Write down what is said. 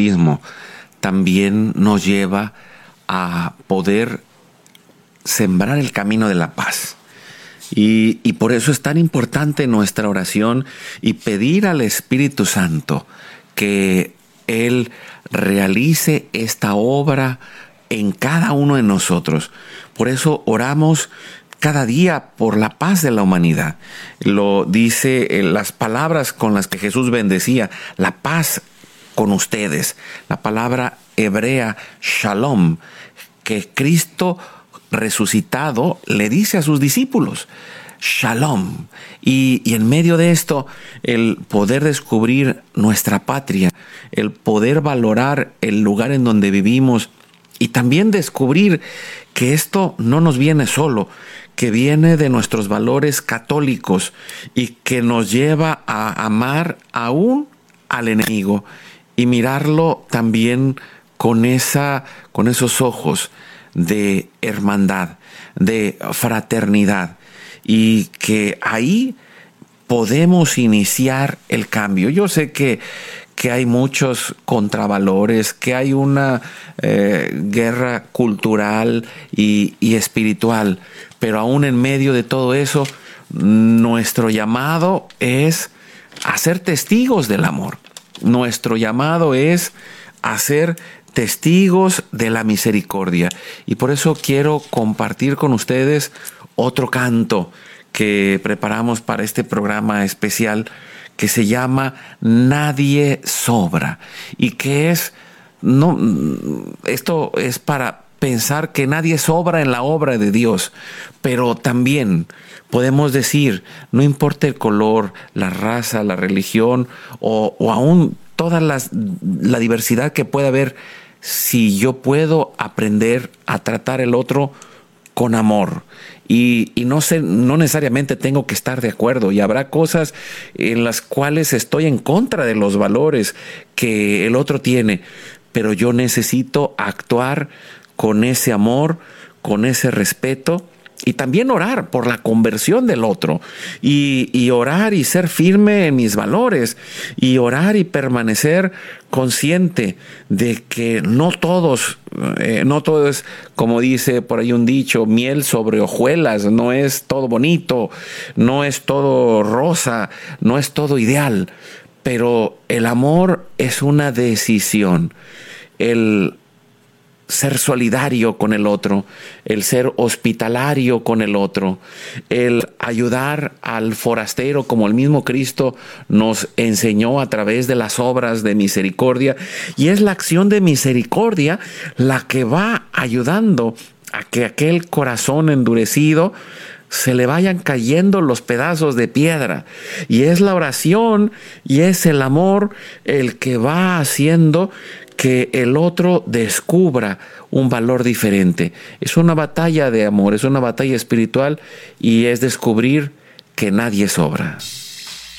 bautismo también nos lleva a poder sembrar el camino de la paz. Y por eso es tan importante nuestra oración y pedir al Espíritu Santo que Él realice esta obra en cada uno de nosotros. Por eso oramos cada día por la paz de la humanidad. Lo dice las palabras con las que Jesús bendecía: la paz con ustedes. La palabra hebrea shalom, que Cristo resucitado le dice a sus discípulos: Shalom. Y en medio de esto, el poder descubrir nuestra patria, el poder valorar el lugar en donde vivimos y también descubrir que esto no nos viene solo, que viene de nuestros valores católicos y que nos lleva a amar aún al enemigo y mirarlo también con esos ojos de hermandad, de fraternidad, y que ahí podemos iniciar el cambio. Yo sé que hay muchos contravalores, que hay una guerra cultural y espiritual, pero aún en medio de todo eso, nuestro llamado es a ser testigos del amor. Nuestro llamado es a ser testigos de la misericordia. Y por eso quiero compartir con ustedes otro canto que preparamos para este programa especial, que se llama Nadie Sobra, y que esto es para pensar que nadie sobra en la obra de Dios, pero también podemos decir, no importa el color, la raza, la religión o aún toda la diversidad que pueda haber, si yo puedo aprender a tratar el otro con amor. Y no necesariamente tengo que estar de acuerdo, y habrá cosas en las cuales estoy en contra de los valores que el otro tiene, pero yo necesito actuar con ese amor, con ese respeto, y también orar por la conversión del otro, y orar y ser firme en mis valores, y orar y permanecer consciente de que no todo es, como dice por ahí un dicho, miel sobre hojuelas. No es todo bonito, no es todo rosa, no es todo ideal, pero el amor es una decisión. El ser solidario con el otro, el ser hospitalario con el otro, el ayudar al forastero como el mismo Cristo nos enseñó a través de las obras de misericordia. Y es la acción de misericordia la que va ayudando a que aquel corazón endurecido se le vayan cayendo los pedazos de piedra. Y es la oración y es el amor el que va haciendo que el otro descubra un valor diferente. Es una batalla de amor, es una batalla espiritual, y es descubrir que nadie sobra.